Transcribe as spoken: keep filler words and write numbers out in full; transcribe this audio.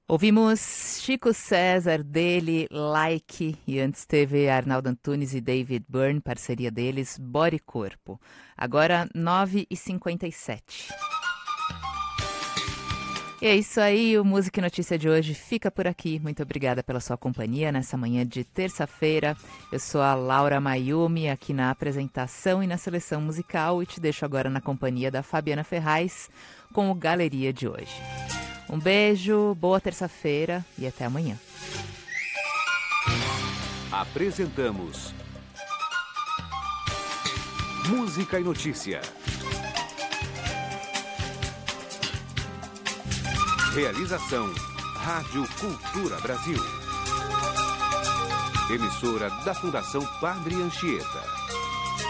Ouvimos Chico César, dele, Like, e antes teve Arnaldo Antunes e David Byrne, parceria deles, Bora e Corpo. Agora, nove e cinquenta e sete. E é isso aí, o Música e Notícia de hoje fica por aqui. Muito obrigada pela sua companhia nessa manhã de terça-feira. Eu sou a Laura Mayumi, aqui na apresentação e na seleção musical, e te deixo agora na companhia da Fabiana Ferraz com o Galeria de hoje. Um beijo, boa terça-feira e até amanhã. Apresentamos Música e Notícia. Realização Rádio Cultura Brasil. Emissora da Fundação Padre Anchieta.